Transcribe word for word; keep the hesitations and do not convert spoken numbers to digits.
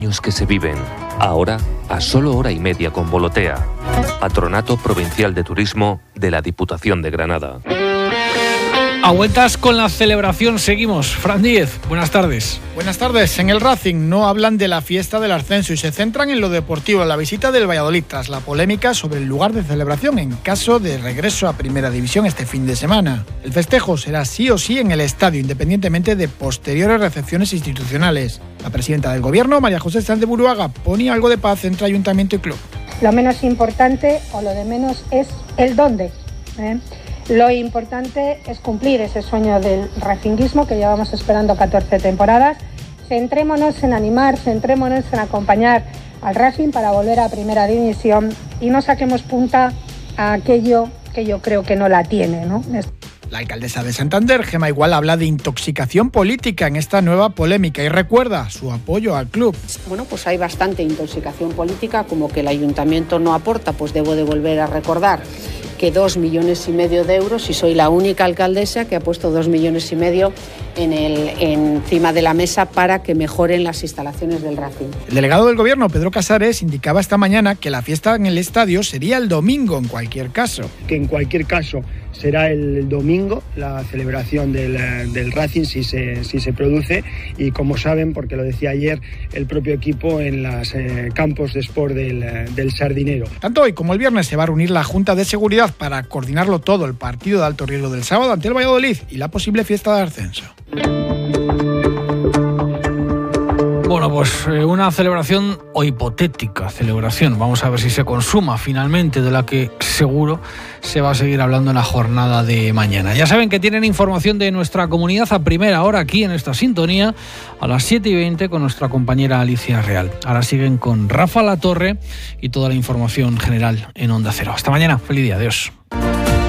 años que se viven, ahora a solo hora y media con Volotea. Patronato Provincial de Turismo de la Diputación de Granada. A vueltas con la celebración seguimos. Fran Díez, buenas tardes. Buenas tardes. En el Racing no hablan de la fiesta del ascenso y se centran en lo deportivo, en la visita del Valladolid tras la polémica sobre el lugar de celebración en caso de regreso a Primera División este fin de semana. El festejo será sí o sí en el estadio, independientemente de posteriores recepciones institucionales. La presidenta del Gobierno, María José Sanz de Buruaga, ponía algo de paz entre ayuntamiento y club. Lo menos importante o lo de menos es el dónde, ¿eh? Lo importante es cumplir ese sueño del racinguismo que llevamos esperando catorce temporadas. Centrémonos en animar, centrémonos en acompañar al Racing para volver a Primera División y no saquemos punta a aquello que yo creo que no la tiene, ¿no? La alcaldesa de Santander, Gemma Igual, habla de intoxicación política en esta nueva polémica y recuerda su apoyo al club. Bueno, pues hay bastante intoxicación política, como que el ayuntamiento no aporta, pues debo de volver a recordar que dos millones y medio de euros, y soy la única alcaldesa que ha puesto dos millones y medio en el, encima de la mesa para que mejoren las instalaciones del Racing. El delegado del Gobierno, Pedro Casares, indicaba esta mañana que la fiesta en el estadio sería el domingo en cualquier caso. Que en cualquier caso será el domingo la celebración del, del Racing si se, si se produce, y como saben, porque lo decía ayer el propio equipo en los eh, campos de sport del, del Sardinero. Tanto hoy como el viernes se va a reunir la Junta de Seguridad para coordinarlo todo, el partido de alto riesgo del sábado ante el Valladolid y la posible fiesta de ascenso. Bueno, pues eh, una celebración o hipotética celebración, vamos a ver si se consuma finalmente, de la que seguro se va a seguir hablando en la jornada de mañana. Ya saben que tienen información de nuestra comunidad a primera hora aquí en esta sintonía, a las siete y veinte con nuestra compañera Alicia Real. Ahora siguen con Rafa Latorre y toda la información general en Onda Cero. Hasta mañana, feliz día, adiós.